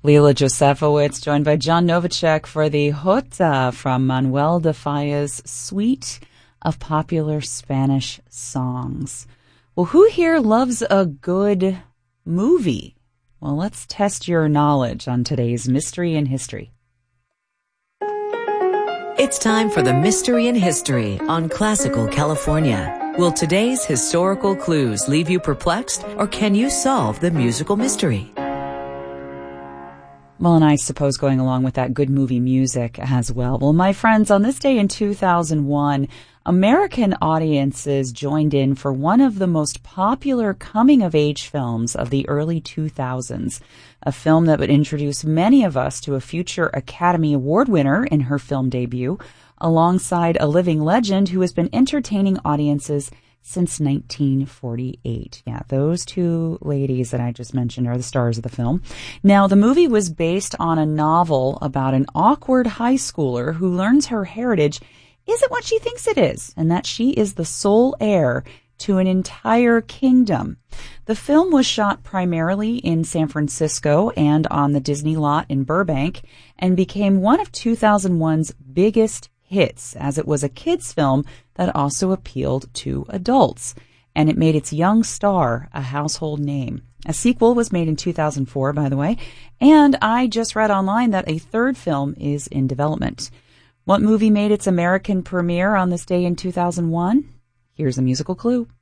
Leila Josefowicz, joined by John Novacek for the Jota from Manuel de Falla's suite of popular Spanish songs. Well, who here loves a good movie? Well, let's test your knowledge on today's Mystery in History. It's time for the Mystery in History on Classical California. Will today's historical clues leave you perplexed, or can you solve the musical mystery? Well, and I suppose going along with that, good movie music as well. Well, my friends, on this day in 2001, American audiences joined in for one of the most popular coming-of-age films of the early 2000s, a film that would introduce many of us to a future Academy Award winner in her film debut, alongside a living legend who has been entertaining audiences since 1948. Yeah, those two ladies that I just mentioned are the stars of the film. Now, the movie was based on a novel about an awkward high schooler who learns her heritage isn't what she thinks it is, and that she is the sole heir to an entire kingdom. The film was shot primarily in San Francisco and on the Disney lot in Burbank, and became one of 2001's biggest hits, as it was a kids' film that also appealed to adults, and it made its young star a household name. A sequel was made in 2004, by the way, and I just read online that a third film is in development. What movie made its American premiere on this day in 2001? Here's a musical clue.